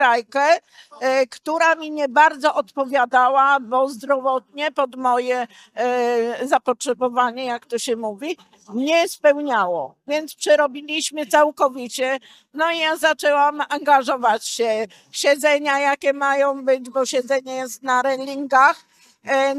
strajkę, która mi nie bardzo odpowiadała, bo zdrowotnie pod moje zapotrzebowanie, jak to się mówi, nie spełniało. Więc przerobiliśmy całkowicie. No i ja zaczęłam angażować się. Siedzenia jakie mają być, bo siedzenie jest na relingach.